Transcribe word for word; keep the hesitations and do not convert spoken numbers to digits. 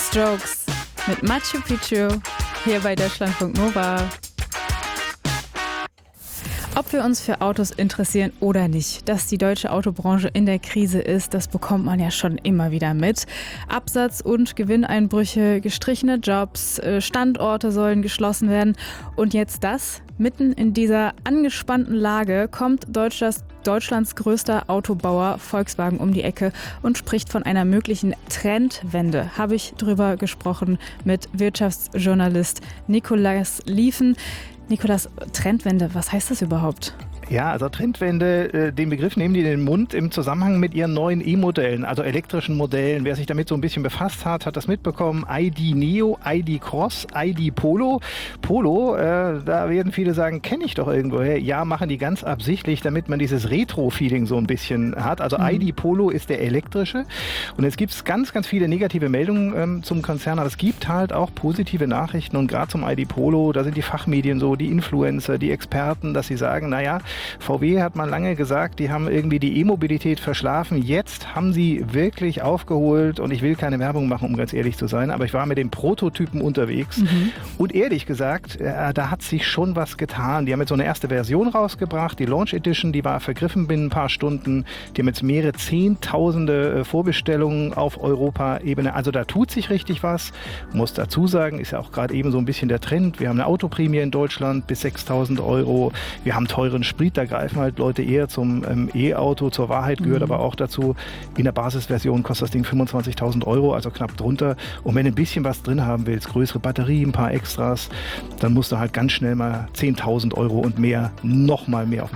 Strokes mit Machu Picchu hier bei Deutschlandfunk Nova. Ob wir uns für Autos interessieren oder nicht, dass die deutsche Autobranche in der Krise ist, das bekommt man ja schon immer wieder mit. Absatz- und Gewinneinbrüche, gestrichene Jobs, Standorte sollen geschlossen werden. Und jetzt das? Mitten in dieser angespannten Lage kommt Deutschlands, Deutschlands größter Autobauer Volkswagen um die Ecke und spricht von einer möglichen Trendwende. Habe ich drüber gesprochen mit Wirtschaftsjournalist Nikolaus Lieven. Nikolaus, Trendwende, was heißt das überhaupt? Ja, also Trendwende, äh, den Begriff nehmen die in den Mund im Zusammenhang mit ihren neuen E-Modellen, also elektrischen Modellen. Wer sich damit so ein bisschen befasst hat, hat das mitbekommen. I D Neo, I D Cross, I D Polo. Polo, äh, da werden viele sagen, kenne ich doch irgendwoher. Ja, machen die ganz absichtlich, damit man dieses Retro-Feeling so ein bisschen hat. Also mhm. I D Polo ist der elektrische. Und jetzt gibt es ganz, ganz viele negative Meldungen ähm, zum Konzern. Aber es gibt halt auch positive Nachrichten. Und gerade zum I D Polo, da sind die Fachmedien so, die Influencer, die Experten, dass sie sagen, naja, V W hat man lange gesagt, die haben irgendwie die E-Mobilität verschlafen. Jetzt haben sie wirklich aufgeholt und ich will keine Werbung machen, um ganz ehrlich zu sein, aber ich war mit dem Prototypen unterwegs mhm. und ehrlich gesagt, äh, da hat sich schon was getan. Die haben jetzt so eine erste Version rausgebracht, die Launch Edition, die war vergriffen binnen ein paar Stunden. Die haben jetzt mehrere Zehntausende äh, Vorbestellungen auf Europaebene. Also da tut sich richtig was. Muss dazu sagen, ist ja auch gerade eben so ein bisschen der Trend. Wir haben eine Autoprämie in Deutschland bis sechstausend Euro. Wir haben teuren Sprit. Da greifen halt Leute eher zum ähm, E-Auto. Zur Wahrheit gehört mhm. aber auch dazu, in der Basisversion kostet das Ding fünfundzwanzigtausend Euro, also knapp drunter. Und wenn du ein bisschen was drin haben willst, größere Batterie, ein paar Extras, dann musst du halt ganz schnell mal zehntausend Euro und mehr, noch mal mehr auf